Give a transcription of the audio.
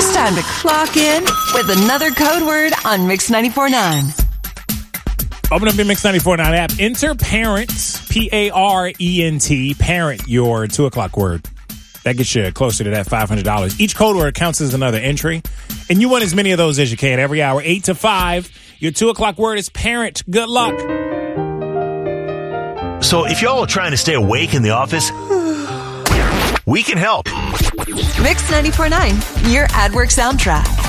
It's time to clock in with another code word on Mix 94.9. Open up the Mix 94.9 app. Enter parent, P-A-R-E-N-T, parent, your 2 o'clock word. That gets you closer to that $500. Each code word counts as another entry. And you want as many of those as you can every hour, 8 to 5. Your 2 o'clock word is parent. Good luck. So if y'all are trying to stay awake in the office, we can help. Mix 94.9, your AdWork soundtrack.